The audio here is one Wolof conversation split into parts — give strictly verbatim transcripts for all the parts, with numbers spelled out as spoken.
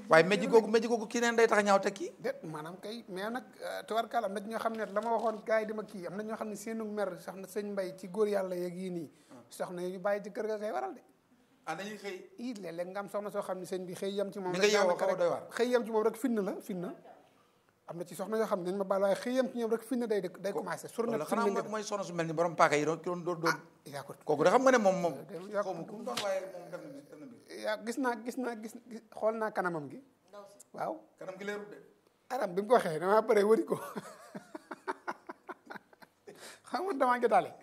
waaye mejj googu mejj googu kii neen day tax ñaaw te kii déet maanaam kay mais nag tubarkaal am na ñoo xam ne la ma waxoon gars yi di ma kii am na ñoo xam ne seenu mer sax na sëñ Mbay ci góor yàlla yeeg yii nii soxna yu bàyyi ci kër ga kay waral de ah dañuy xëy i léeg-léeg nga am soxna soo xam ne sëñ bi xëy yem ci moom mi nga yeewoo xaw a doy waar xëy yem ci moom rek finn la finn am na ci soxna yoo xam ne dañ ma baal waaye xëy yem ci ñoom rek finn day day commencé sur na xanaa mooy soxna su mel ni borom paaka yi doon doon doon doon yaa ko kooku de xam nga ne moom moom yaa ko xaw ma ku mu doon waaye moom def na def na bi yaa gis naa gis naa gis xool naa kanamam gi waaw kanam gi leerul de aram bi mu ko waxee damaa pare wëri ko xam nga damaa ngi daale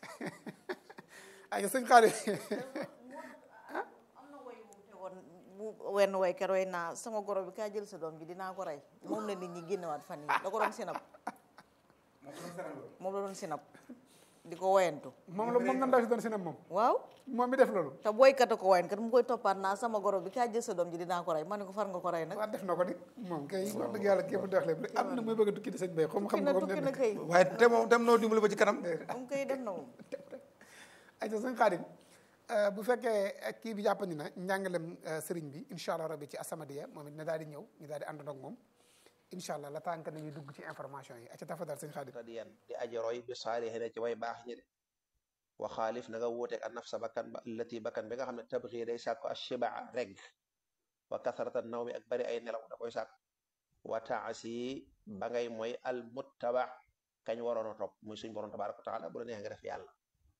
ay sëñ xaari am na woy wu tegoon bu wenn waykat way naa sama goro bi kaa jël sa doom ji dinaa ko rey moom la nit ñi génnewaat fan yi da ko doon sinap moom la doon sinap di ko woyantu moom la moom na ndaw si doon sinam moom waaw moom mi def loolu te boykat a ko woyan kat mu koy toppaat naa sama goro bi kaa jël sa doom ji dinaa ko rey ma ne ko far nga ko rey nag waaw def na ko di moom kay wax dëgg yàlla képp def lépp am na muy bëgg a tukki di sëñ bay xam xam tukki na tukki na kay waaye te moom dem noo dimbali ba ci kanam moom kay def na moom ay sa sëñ Xaadim bu fekkee kii bi jàppandi na njàngalem sëriñ bi incha allah rabbi ci As-Samadiyya moom it ne daal di ñëw ñu daal di àndandoo ak moom incha allah la tànk nañuy dugg ci information yi aca tafadal sëñ Xaadim radiyan di aji roy bi saalihiina ci way baax ñi de wa xaalif na nga wuuteeg an nafsa bakkan ba allati bakkan bi nga xam ne tabxi day sàkku ashibaa reg wa kasarata naw mi ak bari ay nelaw da koy sàkku wa taasi ba ngay mooy al muttaba kañ waroon a topp muy suñ borom tabaraka wa taala bu la neex nga def yàlla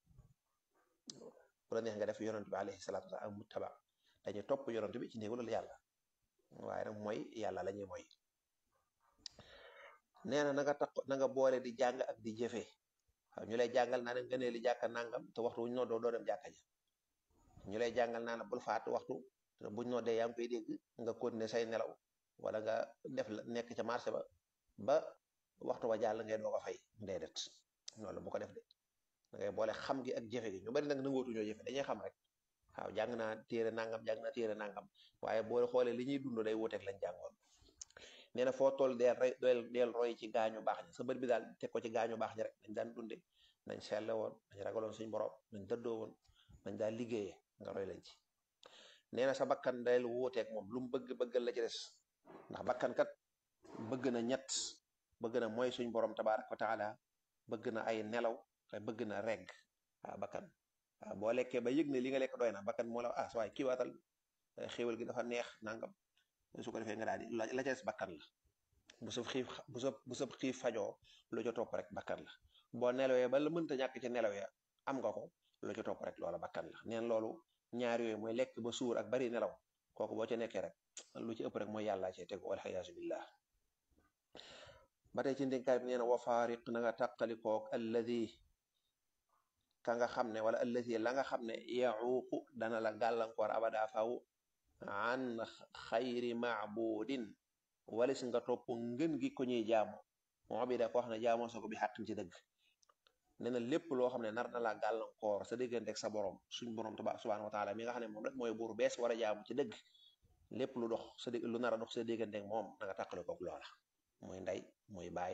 bu la neex nga def yonent bi alayhi salaatu wa salaam al muttaba dañuy topp yonent bi ci néegulal yàlla waaye nag mooy yàlla la ñuy mooy nee na na nga tax na nga boole di jàng ak di jëfee waaw ñu lay jàngal naa ne nga ne li jàkka nangam te waxtu wuñ noddoo doo dem jàkka ja ñu lay jàngal naa ne bul faat waxtu te buñ noddee yaa ngi koy dégg nga continuer say nelaw wala nga def la nekk ca marché ba ba waxtu wa jàll ngay doog a fay déedéet loolu bu ko def de da ngay boole xam gi ak jëfe gi ñu bari nag nangootu ñoo jëfe dañuy xam rek waaw jàng naa téere nangam jàng naa téere nangam waaye boo xoolee li ñuy dund day wuteeg lañ jàngoon nee na foo toll deel roy deel roy ci gaañu baax ñi sa bët bi daal teg ko ci gaañu baax ñi rek nañ daan dunde nañ selle woon nañ ragaloon suñ borom nañ dëddoo woon nañ daal liggéeyee nga roy lañ ci nee na sa bakkan deel wuuteeg moom lu mu bëgg bëggal la ci des ndax bakkan kat bëgg na ñett bëgg na mooy suñ borom tabaaraka wa taala bëgg na ay nelaw te bëgg na regg waaw bakkan waaw boo lekkee ba yëg ne li nga lekk doy na bakkan moo la ah waaye kii waatal xéwal gi dafa neex nangam su ko defee nga daal di la ca des bakkan la bu sa xiif bu sa bu sa xiif fajoo lu ca topp rek bakkan la boo nelawee ba la mënta ñàkk ci nelaw ya am nga ko lu ca topp rek loola bakkan la neen loolu ñaar yooyu mooy lekk ba suur ak bari nelaw kooku boo ca nekkee rek lu ci ëpp rek mooy yàllaa cee tegu walxiyaasu billah ba tey ci ndénkaay bi nee na wa faariq na nga tàqalikoog alladi ka nga xam ne wala alladi la nga xam ne yaxuuqu dana la gàllankoor abada faw an xayri maabudin wala si nga topp ngën gi ko ñuy jaamu moo bi da ko wax ne jaamoo sa ko bi xàqin ci dëgg nee na lépp loo xam ne nar na la gàllankoor sa digganteeg sa borom suñ borom tabaaraka subhaanahu wa taala mi nga xam ne moom rek mooy buur bees war a jaamu ci dëgg lépp lu dox sa lu nar a dox sa digganteeg moom na nga tàqale koog loola muy ndey muy baay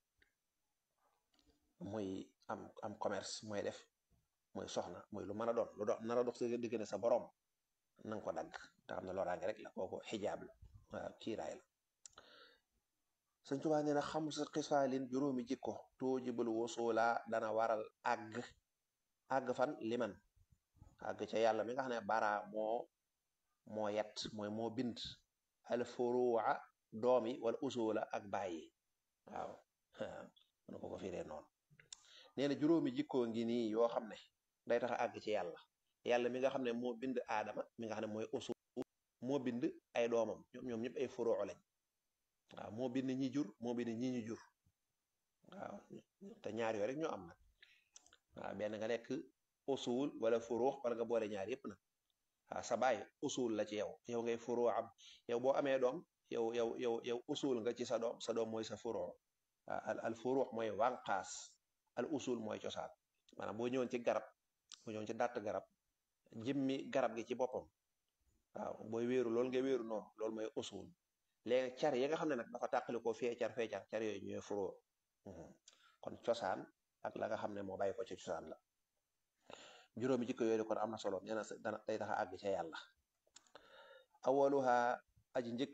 muy am am commerce mooy def muy soxna muy lu mën a doon lu dox nar a dox sa diggante sa borom na nga ko dagg te xam ne loraange rek la kooku xijaab la waaw kiiraay la sëñ Tuubaa nee na xam sa xisaalin juróomi jikko tuujibul wusula dana waral àgg àgg fan liman àgg ca yàlla mi nga xam ne bara moo moo yet mooy moo bind al furuwa doom yi wala usula ak bàyyi waaw mën ko ko firee noonu nee na juróomi jikkoo ngi nii yoo xam ne day tax a àgg ci yàlla yàlla mi nga xam ne moo bind aadama mi nga xam ne mooy usul moo bind ay doomam ñoom ñoom ñëpp ay furuu lañ waaw moo bind ñi jur moo bind ñi ñu jur waaw te ñaar yooyu rek ñoo am nag waaw benn nga nekk usul wala furuu wala nga boole ñaar yëpp nag waaw sa baay usul la ci yow yow ngay furuu am yow boo amee doom yow yow yow yow usul nga ci sa doom sa doom mooy sa furuu al al furuu mooy wànqaas al usul mooy cosaan maanaam boo ñëwoon ci garab boo ñëwoon ci dàtt garab jëmmi garab gi ci boppam waaw booy wéeru loolu nga wéeru noonu loolu mooy usul léegi car yi nga xam ne nag dafa tàqali ko fee car fee car car yooyu ñooy furoo kon cosaan ak la nga xam ne moo bàyyi ko ci cosaan la juróomi jikko yooyu kon am na solo nee na dana day tax a àgg ca yàlla awaluha aji njëkk